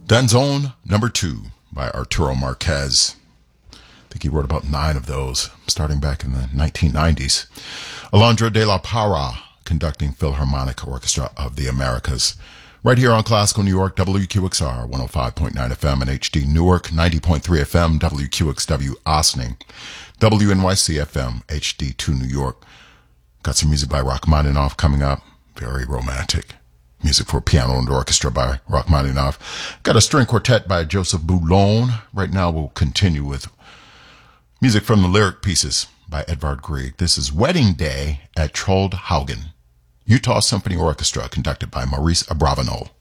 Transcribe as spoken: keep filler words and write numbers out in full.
Danzón Number Two by Arturo Marquez. I think he wrote about nine of those, starting back in the nineteen nineties. Alondra de la Parra, conducting Philharmonic Orchestra of the Americas. Right here on Classical New York, W Q X R, one oh five point nine F M and H D Newark, ninety point three F M, W Q X W Ossining, W N Y C F M, H D two New York. Got some music by Rachmaninoff coming up. Very romantic. Music for piano and orchestra by Rachmaninoff. Got a string quartet by Joseph Boulon. Right now we'll continue with music from the lyric pieces by Edvard Grieg. This is Wedding Day at Troldhaugen, Utah Symphony Orchestra, conducted by Maurice Abravanel.